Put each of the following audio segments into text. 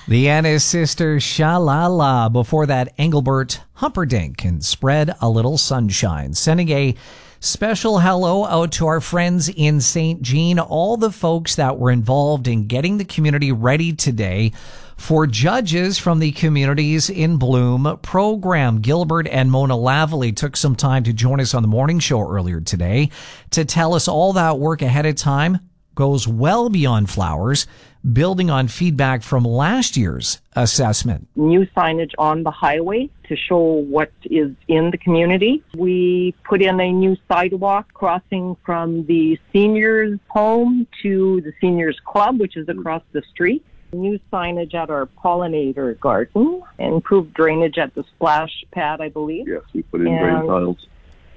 The Annis Sisters, Sha-La-La. Before that, Engelbert Humperdinck and Spread a Little Sunshine. Sending a special hello out to our friends in St. Jean, all the folks that were involved in getting the community ready today for Judges from the Communities in Bloom program. Gilbert and Mona Lavallee took some time to join us on the morning show earlier today to tell us all that work ahead of time goes well beyond flowers, building on feedback from last year's assessment. New signage on the highway to show what is in the community. We put in a new sidewalk crossing from the seniors' home to the seniors' club, which is across the street. New signage at our pollinator garden, improved drainage at the splash pad, I believe. Yes, we put in drain tiles.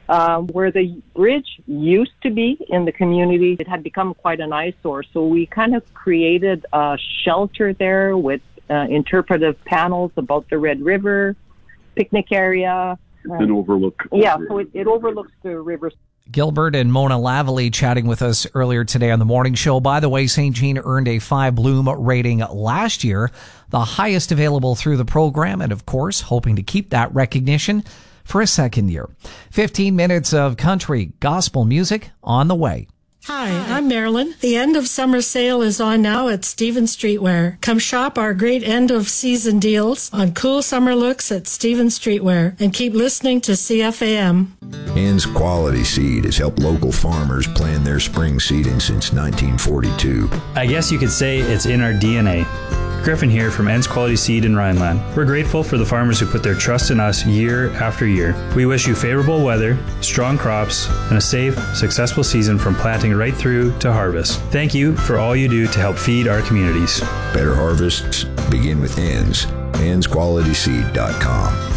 Where the bridge used to be in the community, it had become quite an eyesore. So we kind of created a shelter there with interpretive panels about the Red River, picnic area. An overlook. So it overlooks the river. Gilbert and Mona Lavallee chatting with us earlier today on the morning show. By the way, St. Jean earned a 5 Bloom rating last year, the highest available through the program, and of course, hoping to keep that recognition for a second year. 15 minutes of country gospel music on the way. Hi, I'm Marilyn. The end of summer sale is on now at Stevens Streetwear. Come shop our great end of season deals on cool summer looks at Stevens Streetwear and keep listening to CFAM. Ann's Quality Seed has helped local farmers plan their spring seeding since 1942. I guess you could say it's in our DNA. Griffin here from Ann's Quality Seed in Rhineland. We're grateful for the farmers who put their trust in us year after year. We wish you favorable weather, strong crops, and a safe, successful season from planting right through to harvest. Thank you for all you do to help feed our communities. Better harvests begin with Ann's. Ann'sQualitySeed.com.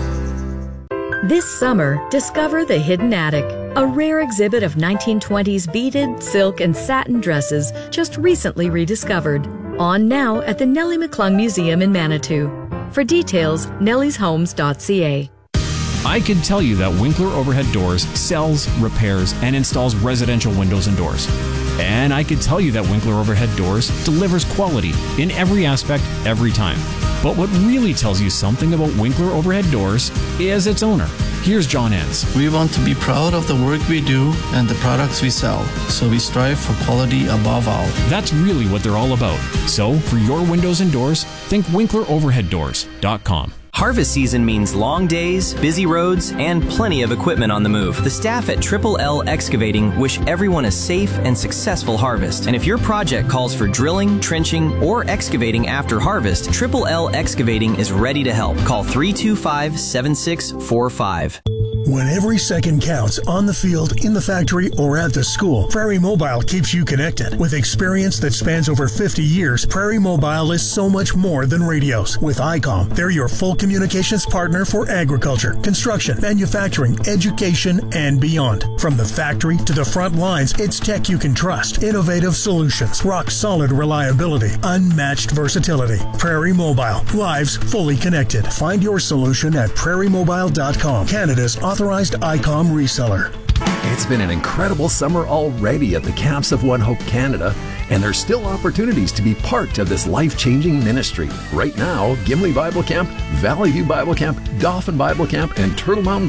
This summer, discover the Hidden Attic, a rare exhibit of 1920s beaded, silk, and satin dresses just recently rediscovered. On now at the Nellie McClung Museum in Manitou. For details, nellieshomes.ca. I can tell you that Winkler Overhead Doors sells, repairs, and installs residential windows and doors. And I can tell you that Winkler Overhead Doors delivers quality in every aspect, every time. But what really tells you something about Winkler Overhead Doors is its owner. Here's John Enns. We want to be proud of the work we do and the products we sell, so we strive for quality above all. That's really what they're all about. So, for your windows and doors, think WinklerOverheadDoors.com. Harvest season means long days, busy roads, and plenty of equipment on the move. The staff at Triple L Excavating wish everyone a safe and successful harvest. And if your project calls for drilling, trenching, or excavating after harvest, Triple L Excavating is ready to help. Call 325-7645. When every second counts on the field, in the factory, or at the school, Prairie Mobile keeps you connected. With experience that spans over 50 years, Prairie Mobile is so much more than radios. With ICOM, they're your full communications partner for agriculture, construction, manufacturing, education, and beyond. From the factory to the front lines, it's tech you can trust. Innovative solutions, rock-solid reliability, unmatched versatility. Prairie Mobile, lives fully connected. Find your solution at prairiemobile.com, Canada's authorized ICOM reseller. It's been an incredible summer already at the camps of One Hope Canada, and there's still opportunities to be part of this life-changing ministry. Right now, Gimli Bible Camp, Valley View Bible Camp, Dauphin Bible Camp, and Turtle Mountain